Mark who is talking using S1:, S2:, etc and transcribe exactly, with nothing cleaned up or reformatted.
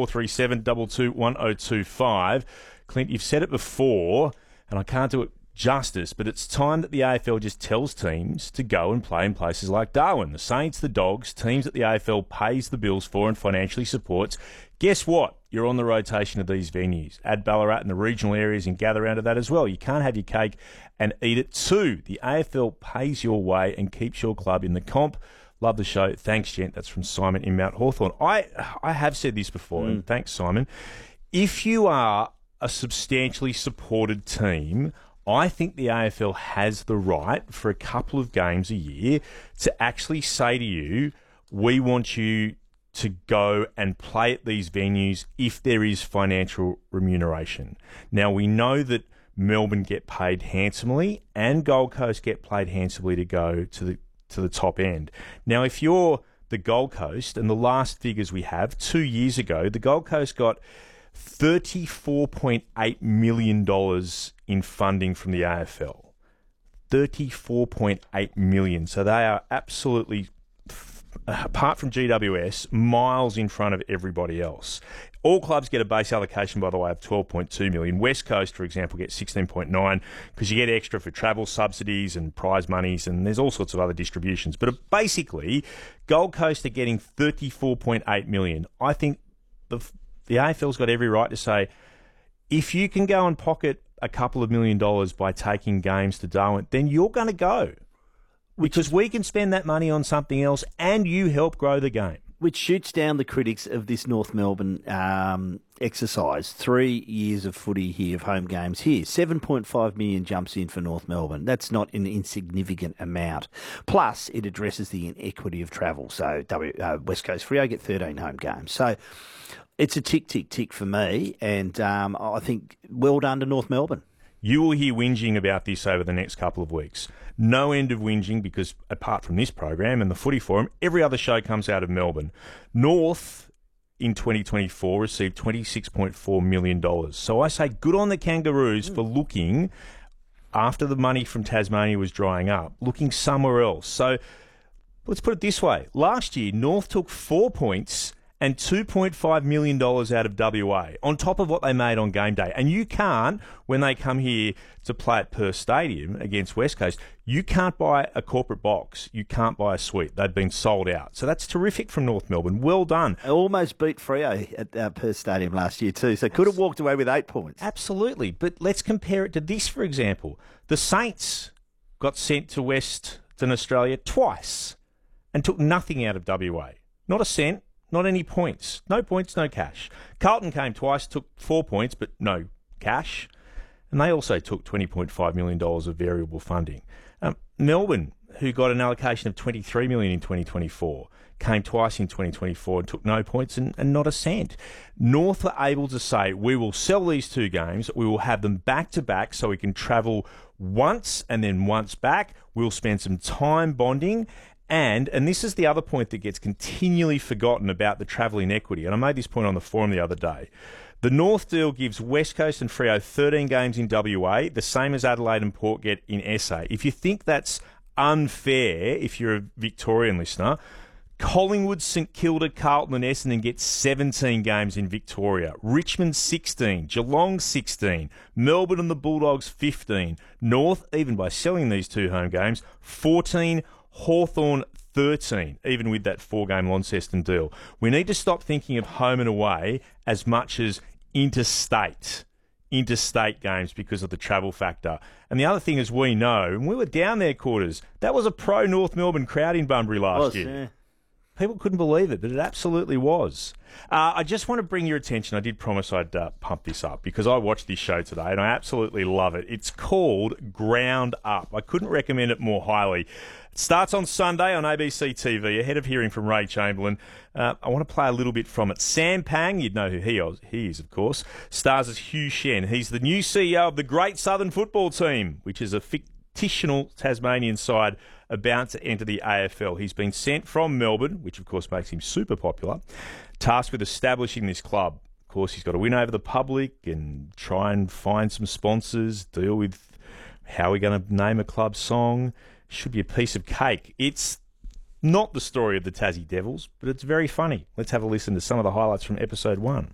S1: four three seven, two two one oh two five. Clint, you've said it before, and I can't do it justice, but it's time that the A F L just tells teams to go and play in places like Darwin. The Saints, the Dogs, teams that the A F L pays the bills for and financially supports. Guess what? You're on the rotation of these venues. Add Ballarat and the regional areas and gather around to that as well. You can't have your cake and eat it too. The A F L pays your way and keeps your club in the comp. Love the show. Thanks, gent. That's from Simon in Mount Hawthorn. I, I have said this before, mm. and thanks, Simon. If you are a substantially supported team, I think the A F L has the right for a couple of games a year to actually say to you, we want you to go and play at these venues if there is financial remuneration. Now, we know that Melbourne get paid handsomely and Gold Coast get paid handsomely to go to the to the top end. Now, if you're the Gold Coast, and the last figures we have, two years ago, the Gold Coast got thirty-four point eight million dollars in funding from the A F L. thirty-four point eight million dollars. So they are absolutely, apart from G W S, miles in front of everybody else. All clubs get a base allocation, by the way, of twelve point two million dollars. West Coast, for example, gets sixteen point nine because you get extra for travel subsidies and prize monies, and there's all sorts of other distributions. But basically, Gold Coast are getting thirty-four point eight million dollars. I think the The A F L's got every right to say, if you can go and pocket a couple of million dollars by taking games to Darwin, then you're going to go. Because we can spend that money on something else and you help grow the game.
S2: Which shoots down the critics of this North Melbourne um, exercise. Three years of footy here, of home games here. seven point five million jumps in for North Melbourne. That's not an insignificant amount. Plus, it addresses the inequity of travel. So w, uh, West Coast Freo get thirteen home games. So it's a tick, tick, tick for me, and um, I think well done to North Melbourne.
S1: You will hear whinging about this over the next couple of weeks. No end of whinging because, apart from this program and the Footy Forum, every other show comes out of Melbourne. North, in twenty twenty-four, received twenty-six point four million dollars. So I say good on the Kangaroos mm. for looking, after the money from Tasmania was drying up, looking somewhere else. So let's put it this way. Last year, North took four points and two point five million dollars out of W A, on top of what they made on game day. And you can't, when they come here to play at Perth Stadium against West Coast, you can't buy a corporate box. You can't buy a suite. They've been sold out. So that's terrific from North Melbourne. Well done.
S2: They almost beat Freo at uh, Perth Stadium last year too, so could have walked away with eight points.
S1: Absolutely. But let's compare it to this, for example. The Saints got sent to Western Australia twice and took nothing out of W A. Not a cent. Not any points. No points, no cash. Carlton came twice, took four points, but no cash. And they also took twenty point five million dollars of variable funding. Um, Melbourne, who got an allocation of twenty-three million dollars in twenty twenty-four, came twice in twenty twenty-four and took no points and, and not a cent. North are able to say, we will sell these two games, we will have them back-to-back so we can travel once and then once back. We'll spend some time bonding. And, and this is the other point that gets continually forgotten about the travel inequity, and I made this point on the forum the other day. The North deal gives West Coast and Freo thirteen games in W A, the same as Adelaide and Port get in S A. If you think that's unfair, if you're a Victorian listener, Collingwood, St Kilda, Carlton and Essendon get seventeen games in Victoria. Richmond sixteen, Geelong sixteen, Melbourne and the Bulldogs fifteen. North, even by selling these two home games, fourteen. Hawthorn thirteen, even with that four-game Launceston deal. We need to stop thinking of home and away as much as interstate, interstate games because of the travel factor. And the other thing is we know, and we were down there, Quarters, that was a pro-North Melbourne crowd in Bunbury last
S2: was,
S1: year.
S2: Yeah.
S1: People couldn't believe it, but it absolutely was. Uh, I just want to bring your attention. I did promise I'd uh, pump this up because I watched this show today and I absolutely love it. It's called Ground Up. I couldn't recommend it more highly. It starts on Sunday on A B C T V, ahead of hearing from Ray Chamberlain. Uh, I want to play a little bit from it. Sam Pang, you'd know who he is, he is, of course, stars as Hugh Shen. He's the new C E O of the Great Southern Football Team, which is a fictional Tasmanian side about to enter the A F L. He's been sent from Melbourne, which of course makes him super popular, tasked with establishing this club. Of course, he's got to win over the public and try and find some sponsors, deal with how we're going to name a club song. Should be a piece of cake. It's not the story of the Tassie Devils, but it's very funny. Let's have a listen to some of the highlights from episode one.